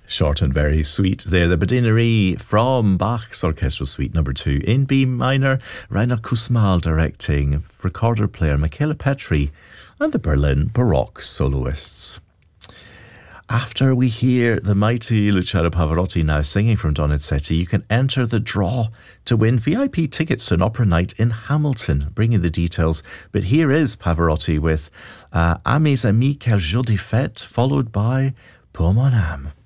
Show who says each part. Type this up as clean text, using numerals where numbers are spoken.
Speaker 1: Short and very sweet there. The Badinerie from Bach's Orchestral Suite No. 2 in B minor. Rainer Kussmaul directing, recorder player Michaela Petri and the Berlin Baroque soloists. After we hear the mighty Luciano Pavarotti now singing from Donizetti, you can enter the draw to win VIP tickets to an opera night in Hamilton. Bringing the details, but here is Pavarotti with À mes amis quel jour de fête, followed by Pour mon âme.